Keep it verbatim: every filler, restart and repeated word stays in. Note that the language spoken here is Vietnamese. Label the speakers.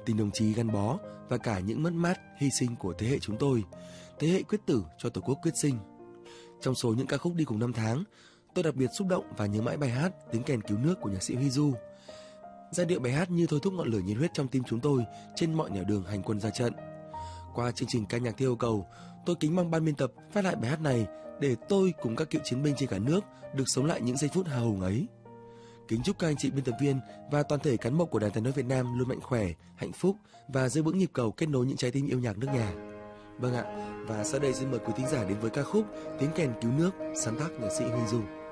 Speaker 1: tình đồng chí gắn bó và cả những mất mát, hy sinh của thế hệ chúng tôi, thế hệ quyết tử cho Tổ quốc quyết sinh. Trong số những ca khúc đi cùng năm tháng, tôi đặc biệt xúc động và nhớ mãi bài hát Tiếng kèn cứu nước của nhạc sĩ Huy Du. Giai điệu bài hát như thôi thúc ngọn lửa nhiệt huyết trong tim chúng tôi trên mọi nẻo đường hành quân ra trận. Qua chương trình ca nhạc theo yêu cầu, tôi kính mong ban biên tập phát lại bài hát này để tôi cùng các cựu chiến binh trên cả nước được sống lại những giây phút hào hùng ấy. Kính chúc các anh chị biên tập viên và toàn thể cán bộ của Đài Tiếng nói Việt Nam luôn mạnh khỏe, hạnh phúc và giữ vững nhịp cầu kết nối những trái tim yêu nhạc nước nhà. Vâng ạ, và sau đây xin mời quý thính giả đến với ca khúc Tiếng kèn cứu nước sáng tác nhạc sĩ Huy Du.